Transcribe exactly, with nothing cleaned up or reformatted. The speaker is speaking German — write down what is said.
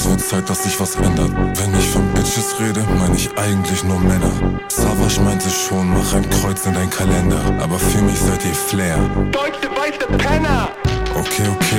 Es wird Zeit, dass sich was ändert. Wenn ich von Bitches rede, meine ich eigentlich nur Männer. Savage meinte schon, mach ein Kreuz in dein Kalender. Aber für mich seid ihr Flair. Deutsche weiße Penner! Okay, okay,